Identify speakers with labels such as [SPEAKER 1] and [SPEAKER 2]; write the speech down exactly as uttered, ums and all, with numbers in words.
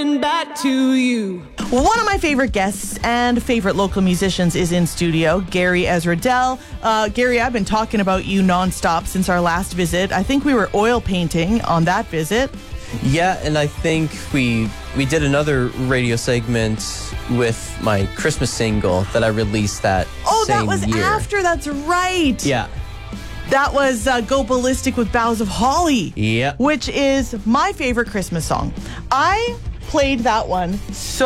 [SPEAKER 1] Back to you.
[SPEAKER 2] One of my favorite guests and favorite local musicians is in studio, Gary Ezra Dell. Uh, Gary, I've been talking about you nonstop since our last visit. I think we were oil painting on that visit.
[SPEAKER 3] Yeah, and I think we we did another radio segment with my Christmas single that I released that
[SPEAKER 2] Oh,
[SPEAKER 3] same
[SPEAKER 2] that was
[SPEAKER 3] year.
[SPEAKER 2] after. That's right.
[SPEAKER 3] Yeah.
[SPEAKER 2] That was uh, Go Ballistic with Boughs of Holly.
[SPEAKER 3] Yeah.
[SPEAKER 2] Which is my favorite Christmas song. I played that one so